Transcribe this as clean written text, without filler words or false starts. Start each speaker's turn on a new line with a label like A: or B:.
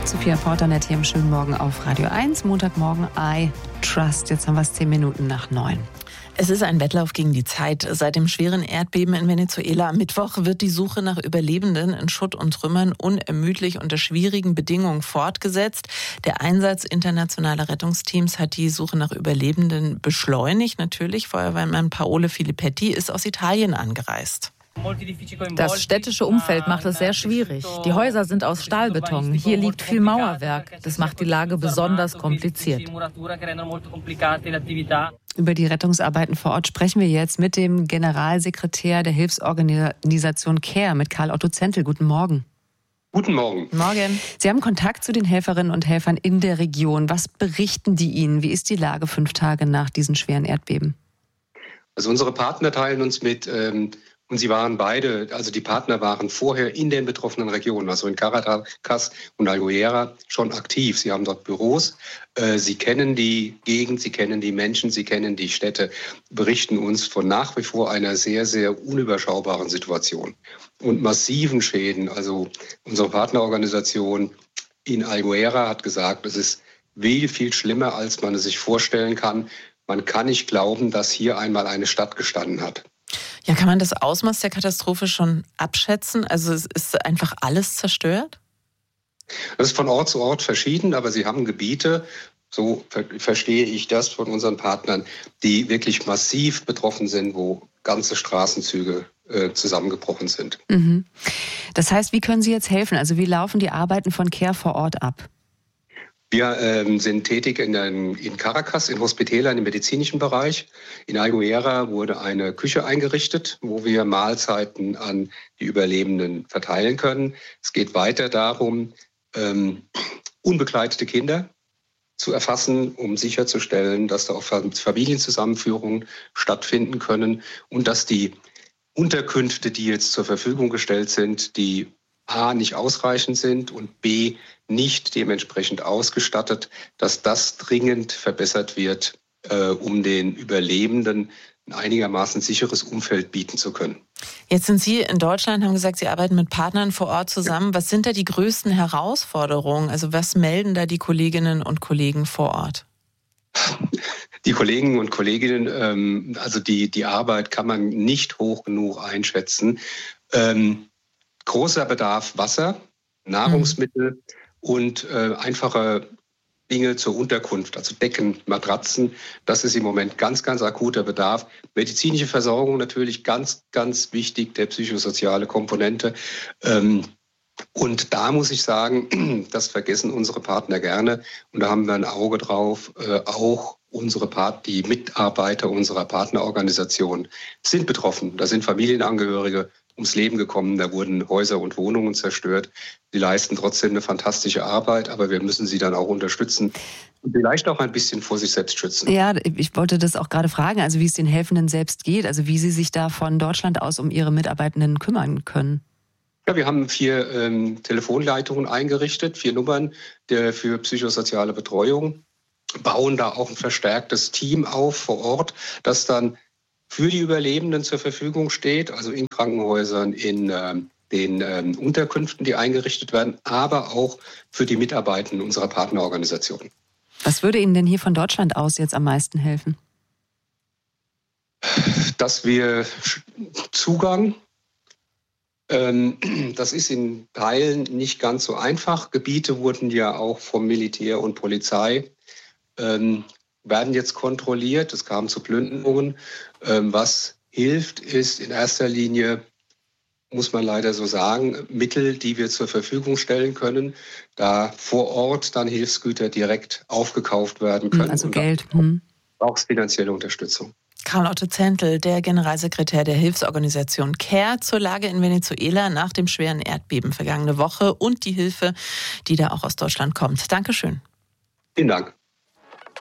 A: Sophia Porter hier im schönen Morgen auf Radio 1. Montagmorgen, I Trust. Jetzt haben wir es 10 Minuten nach 9.
B: Es ist ein Wettlauf gegen die Zeit. Seit dem schweren Erdbeben in Venezuela am Mittwoch wird die Suche nach Überlebenden in Schutt und Trümmern unermüdlich unter schwierigen Bedingungen fortgesetzt. Der Einsatz internationaler Rettungsteams hat die Suche nach Überlebenden beschleunigt. Natürlich, Feuerwehrmann Paolo Filippetti ist aus Italien angereist.
C: Das städtische Umfeld macht es sehr schwierig. Die Häuser sind aus Stahlbeton. Hier liegt viel Mauerwerk. Das macht die Lage besonders kompliziert.
A: Über die Rettungsarbeiten vor Ort sprechen wir jetzt mit dem Generalsekretär der Hilfsorganisation CARE, mit Karl Otto Zentl. Guten Morgen.
D: Guten Morgen.
A: Morgen. Sie haben Kontakt zu den Helferinnen und Helfern in der Region. Was berichten die Ihnen? Wie ist die Lage 5 Tage nach diesen schweren Erdbeben?
D: Also unsere Partner teilen uns mit, und sie waren beide, also die Partner waren vorher in den betroffenen Regionen, also in Caracas und Alguera, schon aktiv. Sie haben dort Büros, sie kennen die Gegend, sie kennen die Menschen, sie kennen die Städte, berichten uns von nach wie vor einer sehr, sehr unüberschaubaren Situation und massiven Schäden. Also unsere Partnerorganisation in Alguera hat gesagt, es ist viel schlimmer, als man es sich vorstellen kann. Man kann nicht glauben, dass hier einmal eine Stadt gestanden hat.
B: Ja, kann man das Ausmaß der Katastrophe schon abschätzen? Also ist einfach alles zerstört?
D: Das ist von Ort zu Ort verschieden, aber sie haben Gebiete, so verstehe ich das von unseren Partnern, die wirklich massiv betroffen sind, wo ganze Straßenzüge zusammengebrochen sind.
A: Mhm. Das heißt, wie können Sie jetzt helfen? Also wie laufen die Arbeiten von CARE vor Ort ab?
D: Wir sind tätig in Caracas, in Hospitälern im medizinischen Bereich. In Alguera wurde eine Küche eingerichtet, wo wir Mahlzeiten an die Überlebenden verteilen können. Es geht weiter darum, unbegleitete Kinder zu erfassen, um sicherzustellen, dass da auch Familienzusammenführungen stattfinden können und dass die Unterkünfte, die jetzt zur Verfügung gestellt sind, die A, nicht ausreichend sind und B, nicht dementsprechend ausgestattet, dass das dringend verbessert wird, um den Überlebenden ein einigermaßen sicheres Umfeld bieten zu können.
B: Jetzt sind Sie in Deutschland, haben gesagt, Sie arbeiten mit Partnern vor Ort zusammen. Was sind da die größten Herausforderungen? Also was melden da die Kolleginnen und Kollegen vor Ort?
D: Die Kollegen und Kolleginnen, also die Arbeit kann man nicht hoch genug einschätzen. Großer Bedarf Wasser, Nahrungsmittel und einfache Dinge zur Unterkunft, also Decken, Matratzen. Das ist im Moment ganz akuter Bedarf. Medizinische Versorgung natürlich ganz wichtig, der psychosoziale Komponente. Und da muss ich sagen, das vergessen unsere Partner gerne. Und da haben wir ein Auge drauf. Auch die Mitarbeiter unserer Partnerorganisation sind betroffen. Da sind Familienangehörige ums Leben gekommen, da wurden Häuser und Wohnungen zerstört. Sie leisten trotzdem eine fantastische Arbeit, aber wir müssen sie dann auch unterstützen und vielleicht auch ein bisschen vor sich selbst schützen.
A: Ja, ich wollte das auch gerade fragen, also wie es den Helfenden selbst geht, also wie sie sich da von Deutschland aus um ihre Mitarbeitenden kümmern können.
D: Ja, wir haben 4 Telefonleitungen eingerichtet, 4 Nummern für psychosoziale Betreuung, bauen da auch ein verstärktes Team auf vor Ort, das dann für die Überlebenden zur Verfügung steht, also in Krankenhäusern, in den Unterkünften, die eingerichtet werden, aber auch für die Mitarbeitenden unserer Partnerorganisation.
A: Was würde Ihnen denn hier von Deutschland aus jetzt am meisten helfen?
D: Dass wir Zugang, das ist in Teilen nicht ganz so einfach. Gebiete wurden ja auch vom Militär und Polizei werden jetzt kontrolliert. Es kam zu Plünderungen. Was hilft, ist in erster Linie, muss man leider so sagen, Mittel, die wir zur Verfügung stellen können, da vor Ort dann Hilfsgüter direkt aufgekauft werden können.
A: Also Geld.
D: Braucht es finanzielle Unterstützung.
B: Karl Otto Zentl, der Generalsekretär der Hilfsorganisation CARE, zur Lage in Venezuela nach dem schweren Erdbeben vergangene Woche und die Hilfe, die da auch aus Deutschland kommt. Dankeschön.
D: Vielen Dank.